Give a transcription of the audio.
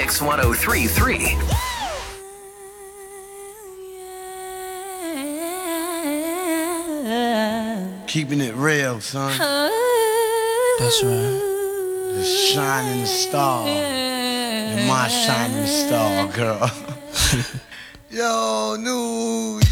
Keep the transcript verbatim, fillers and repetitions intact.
Mix one oh three point three. Keeping it real, son. That's right. The shining star. You're my shining star, girl. Yo, new.